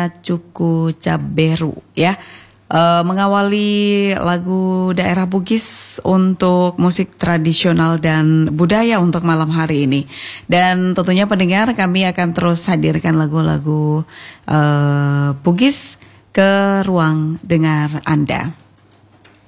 lagunya Cuku Caberu ya. Mengawali lagu daerah Bugis untuk musik tradisional dan budaya untuk malam hari ini. Dan tentunya pendengar, kami akan terus hadirkan lagu-lagu Bugis ke ruang dengar Anda.